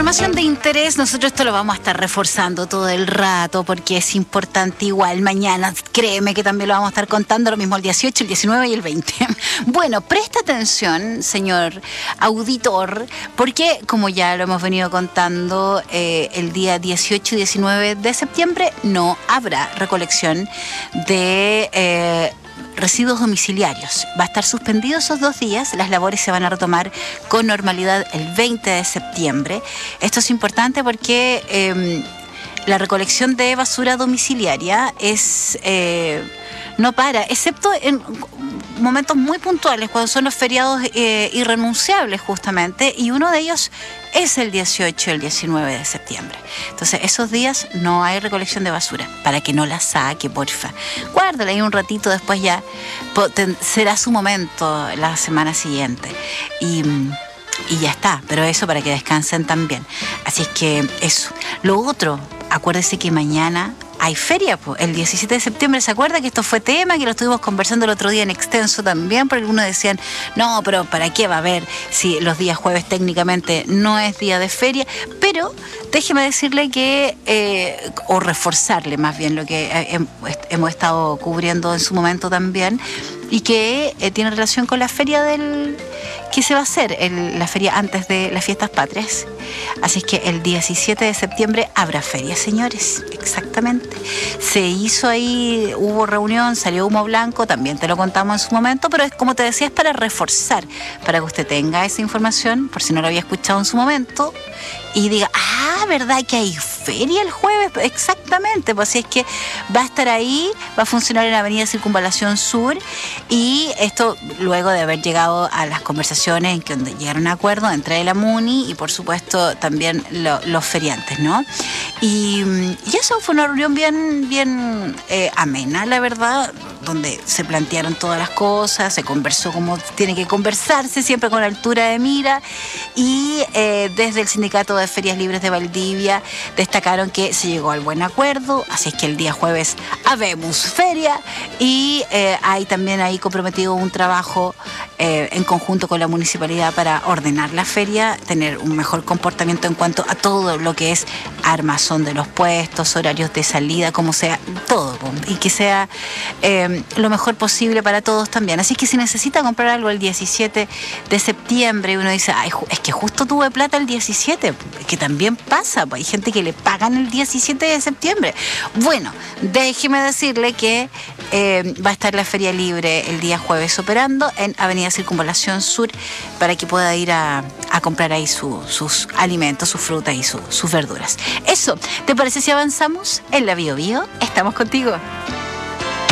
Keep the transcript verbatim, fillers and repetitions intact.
información de interés, nosotros esto lo vamos a estar reforzando todo el rato porque es importante igual. Mañana, créeme que también lo vamos a estar contando, lo mismo el dieciocho, el diecinueve y el veinte. Bueno, presta atención, señor auditor, porque como ya lo hemos venido contando, eh, el día dieciocho y diecinueve de septiembre no habrá recolección de... Eh, residuos domiciliarios. Va a estar suspendido esos dos días. Las labores se van a retomar con normalidad el veinte de septiembre. Esto es importante porque eh, la recolección de basura domiciliaria es eh, no para, excepto en momentos muy puntuales, cuando son los feriados eh, irrenunciables justamente, y uno de ellos es el dieciocho y el diecinueve de septiembre. Entonces, esos días no hay recolección de basura, para que no la saque, porfa. Guárdala ahí un ratito, después ya será su momento la semana siguiente. Y... y ya está, pero eso para que descansen también. Así es que eso. Lo otro, acuérdese que mañana hay feria, pues, el diecisiete de septiembre. ¿Se acuerda que esto fue tema, que lo estuvimos conversando el otro día en extenso también? Porque algunos decían, no, pero ¿para qué va a haber si los días jueves técnicamente no es día de feria? Pero déjeme decirle que, eh, o reforzarle más bien lo que eh, hemos estado cubriendo en su momento también, y que eh, tiene relación con la feria del que se va a hacer, el, la feria antes de las fiestas patrias. Así es que el diecisiete de septiembre habrá feria, señores, exactamente. Se hizo ahí, hubo reunión, salió humo blanco, también te lo contamos en su momento, pero es como te decía, es para reforzar, para que usted tenga esa información, por si no lo había escuchado en su momento, y diga, ah, ¿verdad que hay feria el jueves? Exactamente, pues así es que va a estar ahí, va a funcionar en la avenida Circunvalación Sur, y esto luego de haber llegado a las conversaciones en que donde llegaron a acuerdo entre la MUNI y por supuesto también lo, los feriantes, ¿no? Y, y eso fue una reunión bien, bien eh, amena, la verdad, donde se plantearon todas las cosas, se conversó como tiene que conversarse, siempre con altura de mira, y eh, desde el Sindicato de Ferias Libres de Valdivia destacaron que se llegó al buen acuerdo, así es que el día jueves habemos feria, y eh, hay también ahí comprometido un trabajo eh, en conjunto con la municipalidad para ordenar la feria, tener un mejor comportamiento en cuanto a todo lo que es armazón de los puestos, horarios de salida, como sea, todo, y que sea eh, lo mejor posible para todos también. Así que si necesita comprar algo el diecisiete de septiembre y uno dice, ay, es que justo tuve plata el diecisiete, que también pasa, hay gente que le pagan el diecisiete de septiembre. Bueno, déjeme decirle que eh, va a estar la feria libre el día jueves operando en Avenida Circunvalación Sur, para que pueda ir a, a comprar ahí su, sus alimentos, sus frutas y su, sus verduras. Eso, ¿te parece si avanzamos en la Bio Bio? Estamos contigo.